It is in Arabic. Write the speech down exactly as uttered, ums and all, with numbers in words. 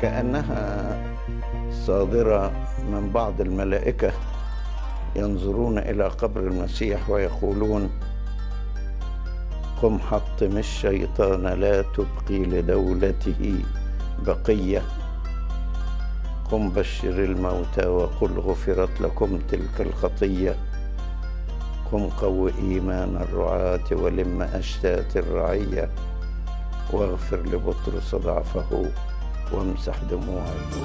كأنها صادرة من بعض الملائكة ينظرون إلى قبر المسيح ويقولون: قم حطم الشيطان لا تبقي لدولته بقية، قم بشر الموتى وقل غفرت لكم تلك الخطية، قم قو إيمان الرعاة ولم أشتات الرعية، واغفر لبطرس ضعفه وامسح دموعه.